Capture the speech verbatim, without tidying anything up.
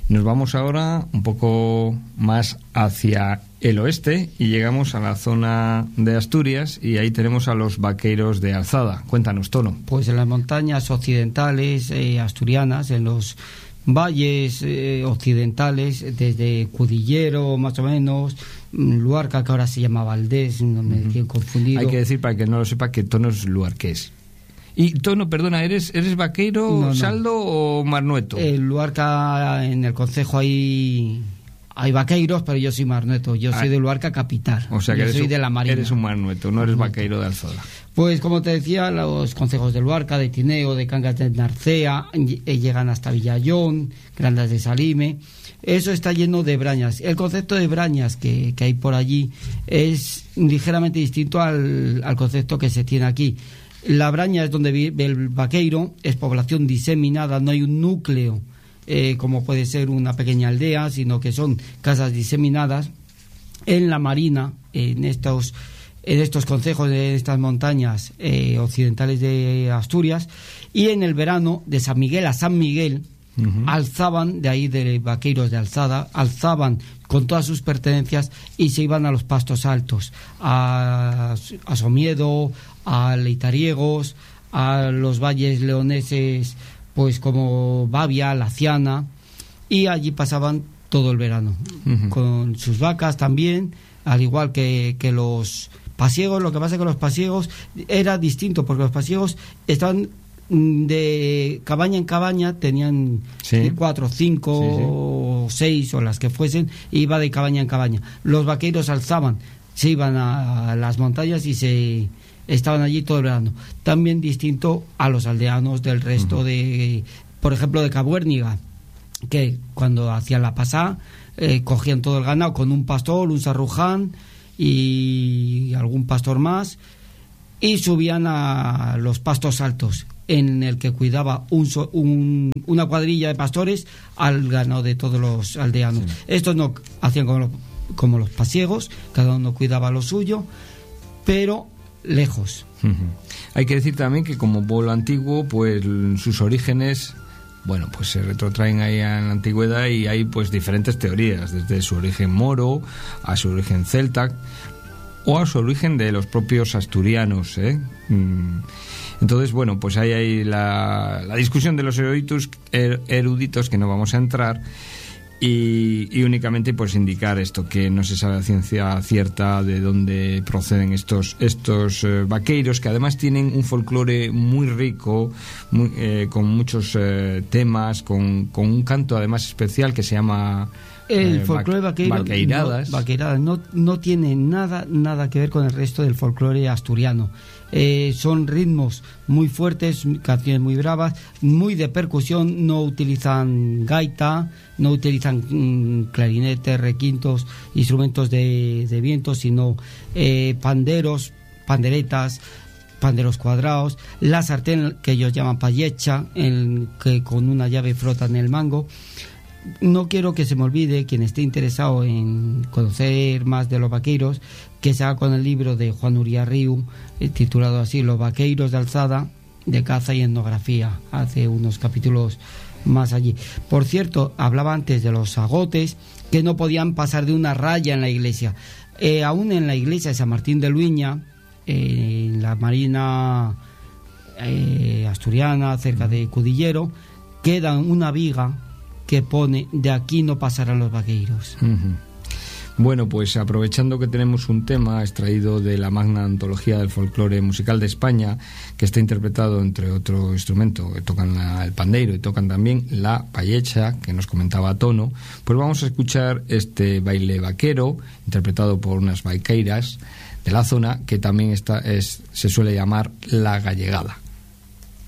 Nos vamos ahora un poco más hacia el oeste y llegamos a la zona de Asturias y ahí tenemos a los vaqueiros de Alzada. Cuéntanos, Tono. Pues en las montañas occidentales eh, asturianas, en los valles eh, occidentales, desde Cudillero más o menos, Luarca, que ahora se llama Valdés, no me uh-huh. he confundido. Hay que decir, para que no lo sepa, que Tono es luarqués. Y Tono, perdona, ¿eres eres vaqueiro, no, no. saldo o marnueto? En Luarca, en el concejo hay hay vaqueiros, pero yo soy marnueto. Yo soy ah. de Luarca capital. O sea que yo eres soy un, de la Marina. Eres un marnueto, no eres vaqueiro de Alzada. Pues como te decía, los concejos de Luarca, de Tineo, de Cangas de Narcea, llegan hasta Villallón, Grandas de Salime. Eso está lleno de brañas. El concepto de brañas que, que hay por allí es ligeramente distinto al, al concepto que se tiene aquí. La braña es donde vive el vaqueiro, es población diseminada, no hay un núcleo eh, como puede ser una pequeña aldea, sino que son casas diseminadas. En la Marina, en estos, en estos concejos de estas montañas eh, occidentales de Asturias, y en el verano de San Miguel a San Miguel, uh-huh. alzaban, de ahí de vaqueiros de Alzada, alzaban con todas sus pertenencias y se iban a los pastos altos, a, a Somiedo, a Leitariegos, a los valles leoneses, pues como Bavia, Laciana, y allí pasaban todo el verano, uh-huh. con sus vacas también, al igual que, que los pasiegos. Lo que pasa es que los pasiegos era distinto, porque los pasiegos estaban de cabaña en cabaña, tenían sí. cuatro, cinco, sí, sí. seis o las que fuesen, e iba de cabaña en cabaña. Los vaqueiros alzaban, se iban a las montañas y se estaban allí todo el verano. También distinto a los aldeanos del resto uh-huh. de, por ejemplo, de Cabuérniga, que cuando hacían la pasada eh, cogían todo el ganado con un pastor, un sarruján y algún pastor más, y subían a los pastos altos, en el que cuidaba un, un, una cuadrilla de pastores al ganado de todos los aldeanos. Sí. Estos no hacían como los, como los pasiegos, cada uno cuidaba lo suyo, pero lejos. Uh-huh. Hay que decir también que como pueblo antiguo, pues sus orígenes, bueno, pues se retrotraen ahí en la antigüedad y hay pues diferentes teorías, desde su origen moro a su origen celta o a su origen de los propios asturianos, ¿eh? Mm. Entonces, bueno, pues ahí hay la, la discusión de los eruditos, er, eruditos que no vamos a entrar y, y únicamente pues indicar esto, que no se sabe a ciencia cierta de dónde proceden estos estos eh, vaqueiros, que además tienen un folclore muy rico, muy, eh, con muchos eh, temas, con, con un canto además especial que se llama... El eh, folclore vaqueiro, vaqueiradas. No, vaqueiradas no, no tiene nada, nada que ver con el resto del folclore asturiano. Eh, son ritmos muy fuertes, canciones muy bravas, muy de percusión, no utilizan gaita, no utilizan mmm, clarinetes, requintos, instrumentos de, de viento, sino eh, panderos, panderetas, panderos cuadrados, la sartén que ellos llaman payecha, en que con una llave frotan el mango. No quiero que se me olvide, quien esté interesado en conocer más de los vaqueiros, que se haga con el libro de Juan Uriarriu, eh, titulado así, Los vaqueiros de Alzada, de caza y etnografía, hace unos capítulos más allí. Por cierto, hablaba antes de los agotes, que no podían pasar de una raya en la iglesia. Eh, aún en la iglesia de San Martín de Luña, eh, en la Marina eh, asturiana, cerca de Cudillero, queda una viga que pone: de aquí no pasarán los vaqueiros. Uh-huh. Bueno, pues aprovechando que tenemos un tema extraído de la magna antología del folclore musical de España, que está interpretado entre otro instrumento, que tocan la, el pandeiro y tocan también la payecha, que nos comentaba Tono, pues vamos a escuchar este baile vaquero, interpretado por unas vaqueiras de la zona, que también está, es, se suele llamar la gallegada.